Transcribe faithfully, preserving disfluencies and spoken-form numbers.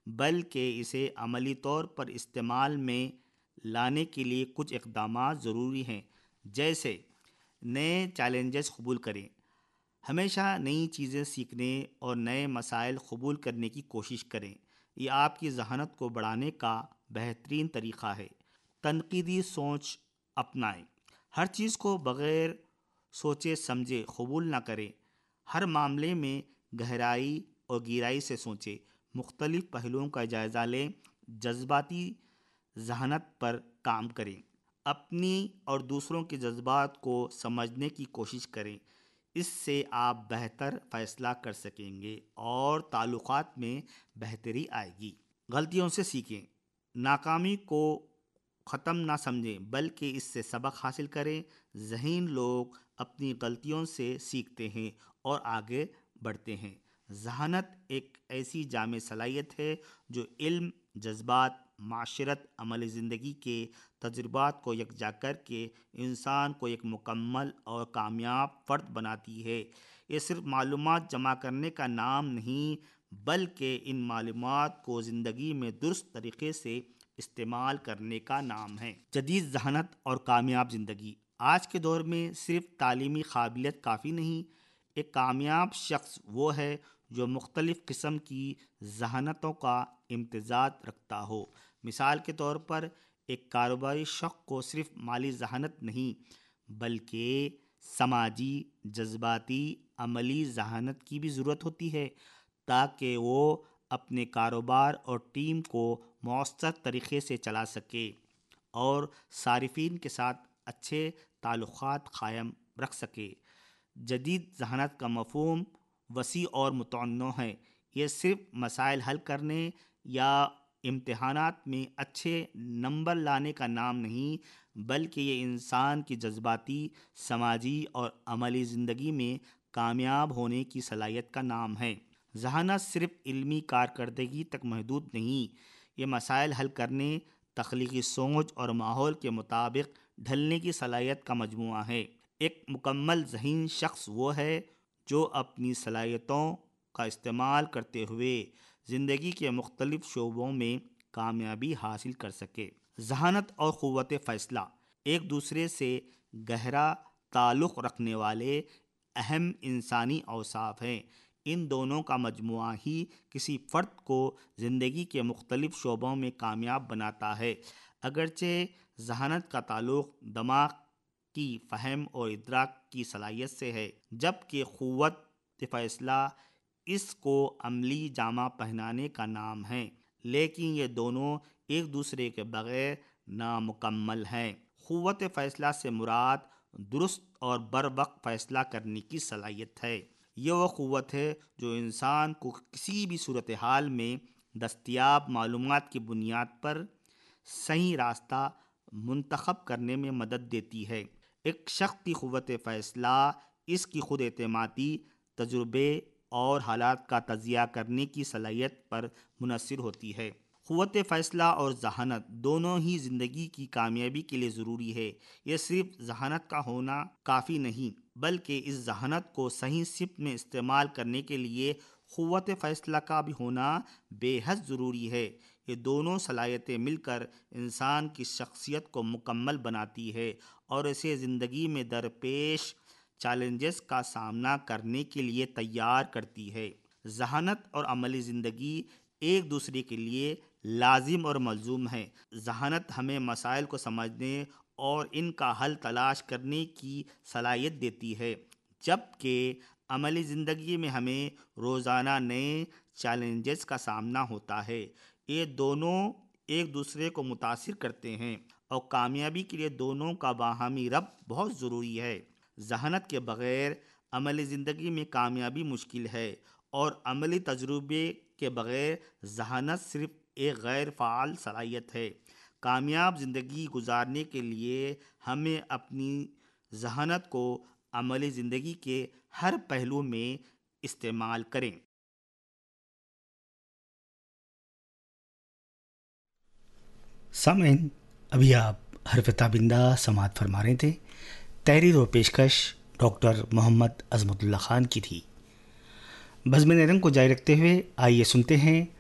بلکہ اسے عملی طور پر استعمال میں لانے کے لیے کچھ اقدامات ضروری ہیں، جیسے نئے چیلنجز قبول کریں، ہمیشہ نئی چیزیں سیکھنے اور نئے مسائل قبول کرنے کی کوشش کریں۔ یہ آپ کی ذہانت کو بڑھانے کا بہترین طریقہ ہے۔ تنقیدی سوچ اپنائیں، ہر چیز کو بغیر سوچے سمجھے قبول نہ کریں، ہر معاملے میں گہرائی اور گہرائی سے سوچیں، مختلف پہلوؤں کا جائزہ لیں، جذباتی ذہانت پر کام کریں، اپنی اور دوسروں کے جذبات کو سمجھنے کی کوشش کریں، اس سے آپ بہتر فیصلہ کر سکیں گے اور تعلقات میں بہتری آئے گی۔ غلطیوں سے سیکھیں، ناکامی کو ختم نہ سمجھیں بلکہ اس سے سبق حاصل کریں۔ ذہین لوگ اپنی غلطیوں سے سیکھتے ہیں اور آگے بڑھتے ہیں۔ ذہانت ایک ایسی جامع صلاحیت ہے جو علم، جذبات، معاشرت، عملی زندگی کے تجربات کو یکجا کر کے انسان کو ایک مکمل اور کامیاب فرد بناتی ہے۔ یہ صرف معلومات جمع کرنے کا نام نہیں بلکہ ان معلومات کو زندگی میں درست طریقے سے استعمال کرنے کا نام ہے۔ جدید ذہانت اور کامیاب زندگی۔ آج کے دور میں صرف تعلیمی قابلیت کافی نہیں، ایک کامیاب شخص وہ ہے جو مختلف قسم کی ذہانتوں کا امتزاج رکھتا ہو۔ مثال کے طور پر ایک کاروباری شخص کو صرف مالی ذہانت نہیں بلکہ سماجی، جذباتی، عملی ذہانت کی بھی ضرورت ہوتی ہے تاکہ وہ اپنے کاروبار اور ٹیم کو مؤثر طریقے سے چلا سکے اور صارفین کے ساتھ اچھے تعلقات قائم رکھ سکے۔ جدید ذہانت کا مفہوم وسیع اور متنوع ہے۔ یہ صرف مسائل حل کرنے یا امتحانات میں اچھے نمبر لانے کا نام نہیں بلکہ یہ انسان کی جذباتی، سماجی اور عملی زندگی میں کامیاب ہونے کی صلاحیت کا نام ہے۔ ذہانت صرف علمی کارکردگی تک محدود نہیں، یہ مسائل حل کرنے، تخلیقی سوچ اور ماحول کے مطابق ڈھلنے کی صلاحیت کا مجموعہ ہے۔ ایک مکمل ذہین شخص وہ ہے جو اپنی صلاحیتوں کا استعمال کرتے ہوئے زندگی کے مختلف شعبوں میں کامیابی حاصل کر سکے۔ ذہانت اور قوت فیصلہ ایک دوسرے سے گہرا تعلق رکھنے والے اہم انسانی اوصاف ہیں۔ ان دونوں کا مجموعہ ہی کسی فرد کو زندگی کے مختلف شعبوں میں کامیاب بناتا ہے۔ اگرچہ ذہانت کا تعلق دماغ کی فہم اور ادراک کی صلاحیت سے ہے، جبکہ قوت فیصلہ اس کو عملی جامہ پہنانے کا نام ہے، لیکن یہ دونوں ایک دوسرے کے بغیر نامکمل ہیں۔ قوت فیصلہ سے مراد درست اور بروقت فیصلہ کرنے کی صلاحیت ہے۔ یہ وہ قوت ہے جو انسان کو کسی بھی صورتحال میں دستیاب معلومات کی بنیاد پر صحیح راستہ منتخب کرنے میں مدد دیتی ہے۔ ایک شخص کی قوت فیصلہ اس کی خود اعتمادی، تجربے اور حالات کا تجزیہ کرنے کی صلاحیت پر منحصر ہوتی ہے۔ قوت فیصلہ اور ذہانت دونوں ہی زندگی کی کامیابی کے لیے ضروری ہے۔ یہ صرف ذہانت کا ہونا کافی نہیں بلکہ اس ذہانت کو صحیح سمت میں استعمال کرنے کے لیے قوت فیصلہ کا بھی ہونا بے حد ضروری ہے۔ یہ دونوں صلاحیتیں مل کر انسان کی شخصیت کو مکمل بناتی ہے اور اسے زندگی میں درپیش چیلنجز کا سامنا کرنے کے لیے تیار کرتی ہے۔ ذہانت اور عملی زندگی ایک دوسرے کے لیے لازم اور ملزوم ہیں۔ ذہانت ہمیں مسائل کو سمجھنے اور ان کا حل تلاش کرنے کی صلاحیت دیتی ہے، جبکہ عملی زندگی میں ہمیں روزانہ نئے چیلنجز کا سامنا ہوتا ہے۔ یہ دونوں ایک دوسرے کو متاثر کرتے ہیں اور کامیابی کے لیے دونوں کا باہمی ربط بہت ضروری ہے۔ ذہانت کے بغیر عملی زندگی میں کامیابی مشکل ہے اور عملی تجربے کے بغیر ذہانت صرف ایک غیر فعال صلاحیت ہے۔ کامیاب زندگی گزارنے کے لیے ہمیں اپنی ذہانت کو عملی زندگی کے ہر پہلو میں استعمال کریں۔ سامعین، ابھی آپ حرف تابندہ سماعت فرما رہے تھے۔ تحریر و پیشکش ڈاکٹر محمد عظمت اللہ خان کی تھی۔ بزم نرنگ کو جاری رکھتے ہوئے آئیے سنتے ہیں